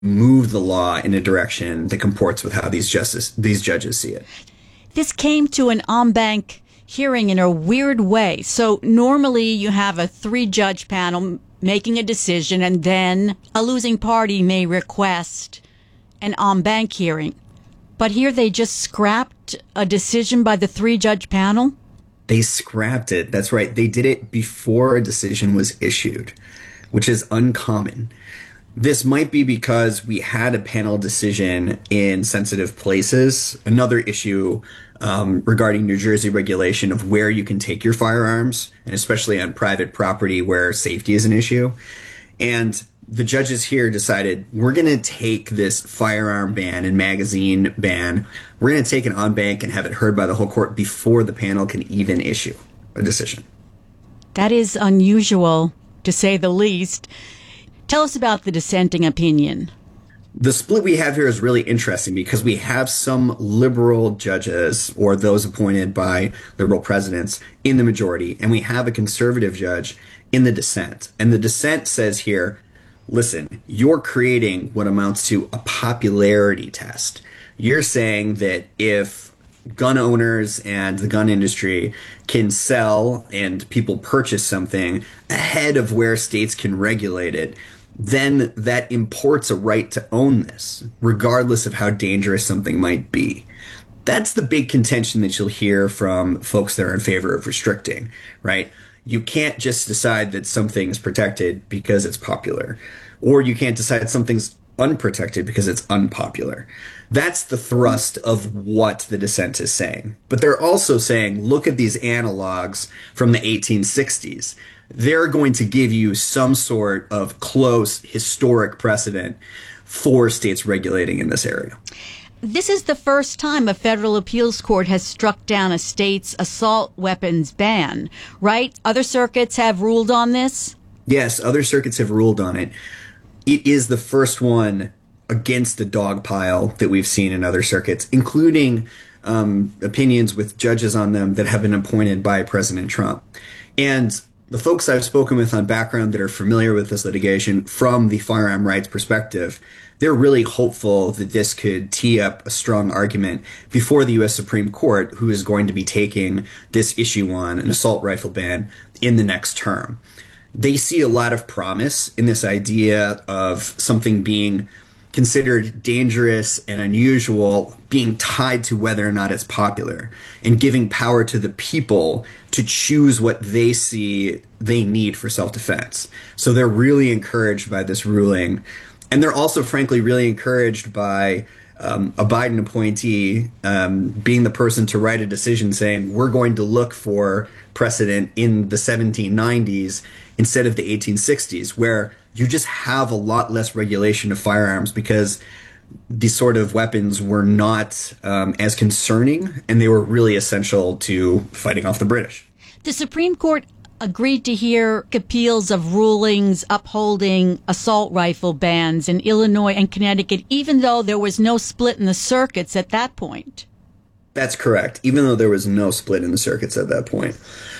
move the law in a direction that comports with how these judges see it. This came to an en banc hearing in a weird way. So normally you have a three-judge panel making a decision, and then a losing party may request an en banc hearing. But here they just scrapped a decision by the three-judge panel? They scrapped it. That's right. They did it before a decision was issued, which is uncommon. This might be because we had a panel decision in sensitive places, another issue regarding New Jersey regulation of where you can take your firearms, and especially on private property where safety is an issue. And the judges here decided, we're going to take this firearm ban and magazine ban, we're going to take it en banc and have it heard by the whole court before the panel can even issue a decision. That is unusual, to say the least. Tell us about the dissenting opinion. The split we have here is really interesting because we have some liberal judges, or those appointed by liberal presidents, in the majority, and we have a conservative judge in the dissent. And the dissent says here, listen, you're creating what amounts to a popularity test. You're saying that if gun owners and the gun industry can sell and people purchase something ahead of where states can regulate it, then that imports a right to own this, regardless of how dangerous something might be. That's the big contention that you'll hear from folks that are in favor of restricting, right? You can't just decide that something is protected because it's popular, or you can't decide something's unprotected because it's unpopular. That's the thrust of what the dissent is saying. But they're also saying, look at these analogs from the 1860s. They're going to give you some sort of close historic precedent for states regulating in this area. This is the first time a federal appeals court has struck down a state's assault weapons ban, right? Other circuits have ruled on this? Yes, other circuits have ruled on it. It is the first one against the dog pile that we've seen in other circuits, including opinions with judges on them that have been appointed by President Trump. And the folks I've spoken with on background that are familiar with this litigation from the firearm rights perspective, they're really hopeful that this could tee up a strong argument before the U.S. Supreme Court, who is going to be taking this issue on an assault rifle ban in the next term. They see a lot of promise in this idea of something being considered dangerous and unusual being tied to whether or not it's popular, and giving power to the people to choose what they see they need for self-defense. So they're really encouraged by this ruling. And they're also, frankly, really encouraged by a Biden appointee being the person to write a decision saying, we're going to look for precedent in the 1790s instead of the 1860s, where you just have a lot less regulation of firearms because these sort of weapons were not as concerning, and they were really essential to fighting off the British. The Supreme Court agreed to hear appeals of rulings upholding assault rifle bans in Illinois and Connecticut, even though there was no split in the circuits at that point. That's correct, even though there was no split in the circuits at that point.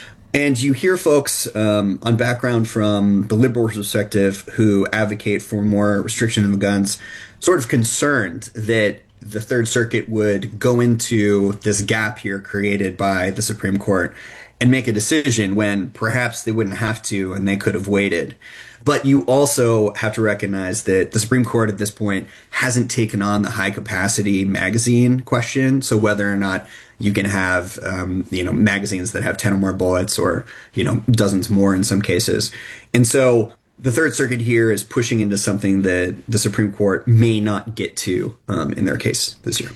And you hear folks on background from the liberal perspective who advocate for more restriction of guns, sort of concerned that the Third Circuit would go into this gap here created by the Supreme Court and make a decision when perhaps they wouldn't have to and they could have waited. But you also have to recognize that the Supreme Court at this point hasn't taken on the high capacity magazine question. So whether or not you can have, magazines that have 10 or more bullets, or, dozens more in some cases. And so the Third Circuit here is pushing into something that the Supreme Court may not get to in their case this year.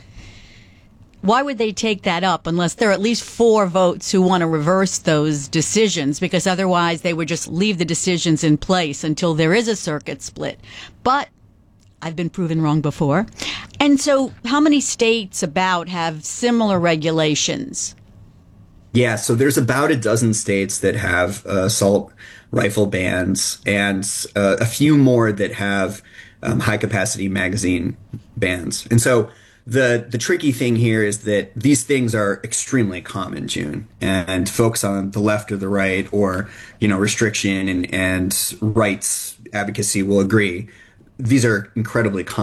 Why would they take that up unless there are at least 4 votes who want to reverse those decisions? Because otherwise they would just leave the decisions in place until there is a circuit split. But I've been proven wrong before. And so how many states about have similar regulations? Yeah, so there's about a dozen states that have assault rifle bans, and a few more that have high capacity magazine bans. And so the tricky thing here is that these things are extremely common, June, and folks on the left or the right, or restriction and rights advocacy will agree. these are incredibly